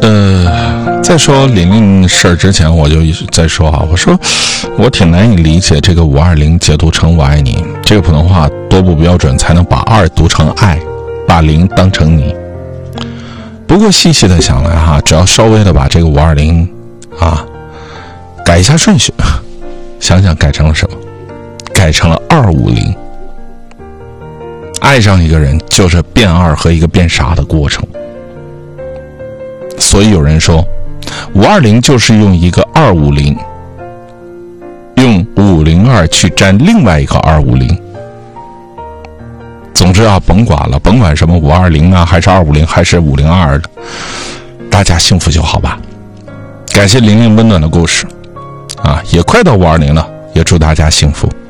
在说玲玲事儿之前，我就在说啊，我说我挺难以理解这个520解读成我爱你，这个普通话多不标准才能把2读成爱，把0当成你。不过细细的想来哈，只要稍微的把这个520改一下顺序，想想改成了什么？改成了250。爱上一个人就是变2和一个变傻的过程。所以有人说520就是用一个250，用502去占另外一个250。总之啊，甭管了，甭管什么520啊，还是250，还是502的，大家幸福就好吧。感谢玲玲温暖的故事啊，也快到520了，也祝大家幸福。